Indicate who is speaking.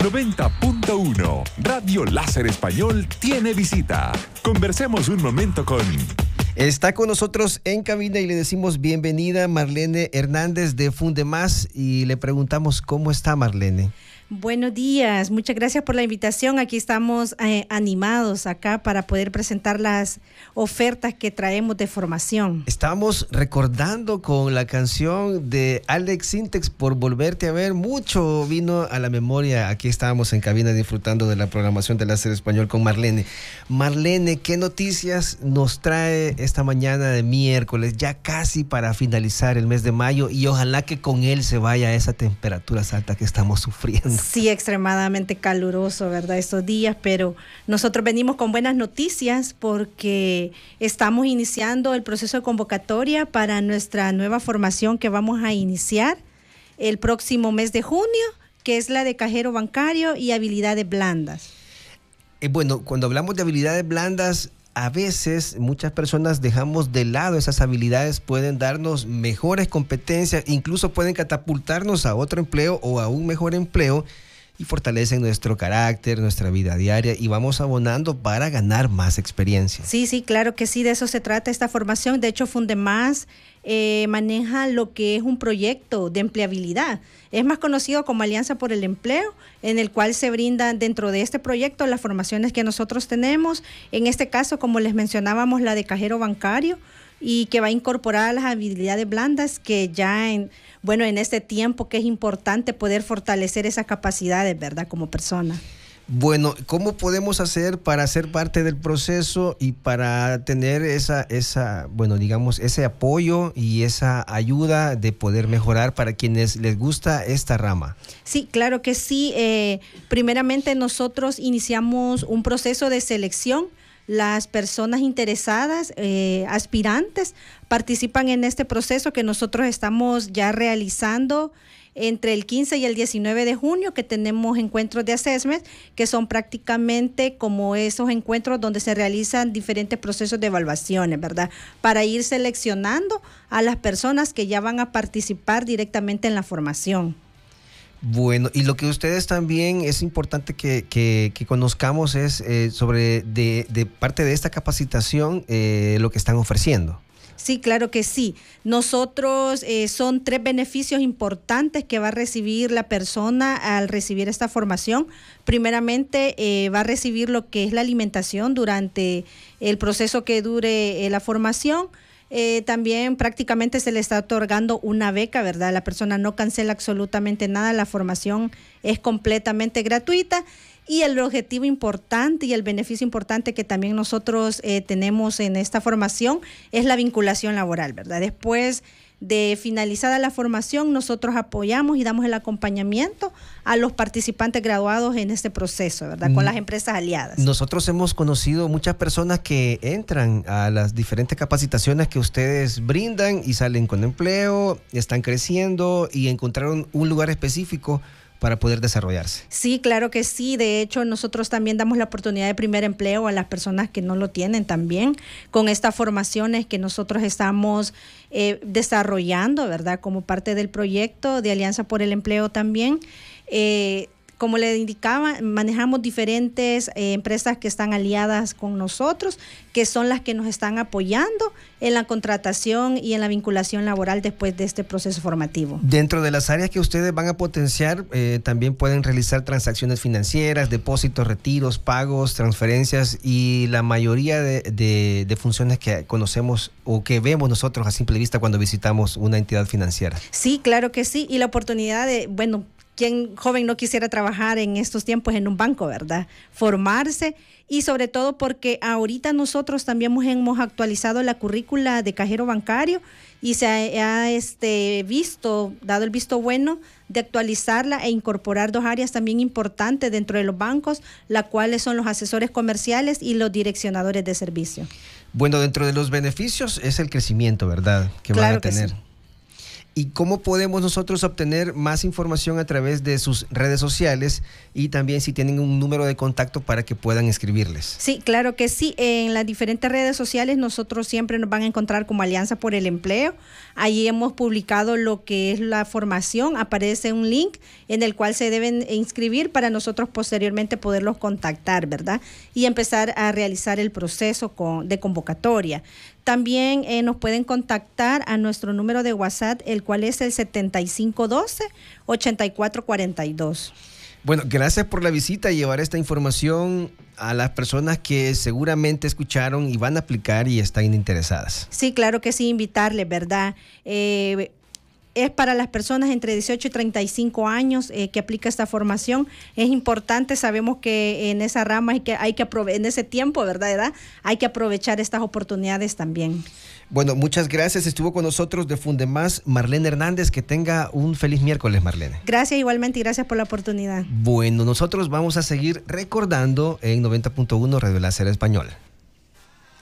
Speaker 1: 90.1 Radio Láser Español tiene visita. Conversemos un momento con...
Speaker 2: Está con nosotros en cabina y le decimos bienvenida Marlene Hernández de Fundemás y le preguntamos cómo está Marlene.
Speaker 3: Buenos días, muchas gracias por la invitación. Aquí estamos animados acá para poder presentar las ofertas que traemos de formación.
Speaker 2: Estamos recordando con la canción de Alex Sintek, Por Volverte a Ver. Mucho vino a la memoria. Aquí estábamos en cabina disfrutando de la programación de Láser Español con Marlene. Marlene, ¿qué noticias nos trae esta mañana de miércoles? Ya casi para finalizar el mes de mayo y ojalá que con él se vaya esa temperatura alta que estamos sufriendo.
Speaker 3: Sí, extremadamente caluroso, ¿verdad? Estos días, pero nosotros venimos con buenas noticias porque estamos iniciando el proceso de convocatoria para nuestra nueva formación que vamos a iniciar el próximo mes de junio, que es la de cajero bancario y habilidades blandas.
Speaker 2: Bueno, cuando hablamos de habilidades blandas, a veces muchas personas dejamos de lado esas habilidades, pueden darnos mejores competencias, incluso pueden catapultarnos a otro empleo o a un mejor empleo y fortalecen nuestro carácter, nuestra vida diaria y vamos abonando para ganar más experiencia.
Speaker 3: Sí, claro que sí, de eso se trata esta formación. De hecho, Fundemás maneja lo que es un proyecto de empleabilidad. Es más conocido como Alianza por el Empleo, en el cual se brindan dentro de este proyecto las formaciones que nosotros tenemos. En este caso, como les mencionábamos, la de cajero bancario y que va a incorporar las habilidades blandas que ya en este tiempo que es importante poder fortalecer esas capacidades, ¿verdad? Como persona.
Speaker 2: Bueno, ¿cómo podemos hacer para ser parte del proceso y para tener ese apoyo y esa ayuda de poder mejorar para quienes les gusta esta rama? Sí, claro que sí. Primeramente nosotros iniciamos un proceso de selección. Las personas interesadas, aspirantes, participan en este proceso que nosotros estamos ya realizando entre el 15 y el 19 de junio, que tenemos encuentros de assessment, que son prácticamente como esos encuentros donde se realizan diferentes procesos de evaluaciones, ¿verdad? Para ir seleccionando a las personas que ya van a participar directamente en la formación. Bueno, y lo que ustedes también es importante que conozcamos es sobre de parte de esta capacitación lo que están ofreciendo. Sí, claro que sí. Nosotros son 3 beneficios importantes que va a recibir la persona al recibir esta formación. Primeramente va a recibir lo que es la alimentación durante el proceso que dure la formación. También prácticamente se le está otorgando una beca, ¿verdad? La persona no cancela absolutamente nada, la formación es completamente gratuita. Y el objetivo importante y el beneficio importante que también nosotros tenemos en esta formación es la vinculación laboral, ¿verdad? Después de finalizada la formación, nosotros apoyamos y damos el acompañamiento a los participantes graduados en este proceso, ¿verdad? Con las empresas aliadas. Nosotros hemos conocido muchas personas que entran a las diferentes capacitaciones que ustedes brindan y salen con empleo, están creciendo y encontraron un lugar específico para poder desarrollarse. Sí, claro que sí. De hecho, nosotros también damos la oportunidad de primer empleo a las personas que no lo tienen también, con estas formaciones que nosotros estamos desarrollando, ¿verdad? Como parte del proyecto de Alianza por el Empleo también. Como le indicaba, manejamos diferentes empresas que están aliadas con nosotros, que son las que nos están apoyando en la contratación y en la vinculación laboral después de este proceso formativo. Dentro de las áreas que ustedes van a potenciar, también pueden realizar transacciones financieras, depósitos, retiros, pagos, transferencias y la mayoría de funciones que conocemos o que vemos nosotros a simple vista cuando visitamos una entidad financiera. Sí, claro que sí. Y la oportunidad de, ¿quién joven no quisiera trabajar en estos tiempos en un banco, verdad? Formarse y sobre todo porque ahorita nosotros también hemos actualizado la currícula de cajero bancario y se ha dado el visto bueno de actualizarla e incorporar 2 áreas también importantes dentro de los bancos, las cuales son los asesores comerciales y los direccionadores de servicio. Bueno, dentro de los beneficios es el crecimiento, ¿verdad? Que claro van a tener. Sí.
Speaker 4: ¿Y cómo podemos nosotros obtener más información a través de sus redes sociales y también si tienen un número de contacto para que puedan escribirles?
Speaker 3: Sí, claro que sí. En las diferentes redes sociales nosotros siempre nos van a encontrar como Alianza por el Empleo. Ahí hemos publicado lo que es la formación. Aparece un link en el cual se deben inscribir para nosotros posteriormente poderlos contactar, ¿verdad? Y empezar a realizar el proceso de convocatoria. También nos pueden contactar a nuestro número de WhatsApp, el cual es el 7512-8442.
Speaker 4: Bueno, gracias por la visita y llevar esta información a las personas que seguramente escucharon y van a aplicar y están interesadas.
Speaker 3: Sí, claro que sí, invitarles, ¿verdad? Es para las personas entre 18 y 35 años que aplica esta formación. Es importante, sabemos que en esa rama hay que en ese tiempo, ¿verdad? Hay que aprovechar estas oportunidades también.
Speaker 4: Bueno, muchas gracias. Estuvo con nosotros de Fundemás Marlene Hernández. Que tenga un feliz miércoles, Marlene.
Speaker 3: Gracias igualmente y gracias por la oportunidad.
Speaker 4: Bueno, nosotros vamos a seguir recordando en 90.1 Radio Láser Español.